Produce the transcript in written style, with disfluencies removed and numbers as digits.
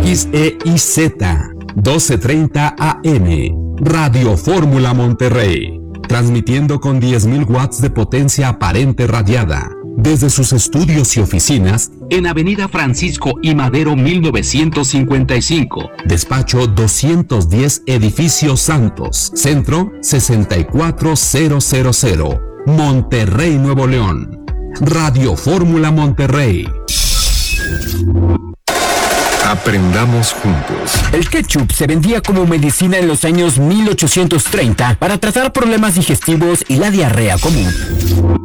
XEIZ 1230 AM. Radio Fórmula Monterrey. Transmitiendo con 10.000 watts de potencia aparente radiada. Desde sus estudios y oficinas en Avenida Francisco I. Madero 1955, despacho 210, Edificio Santos, Centro 64000, Monterrey, Nuevo León. Radio Fórmula Monterrey. Aprendamos juntos. El ketchup se vendía como medicina en los años 1830 para tratar problemas digestivos y la diarrea común.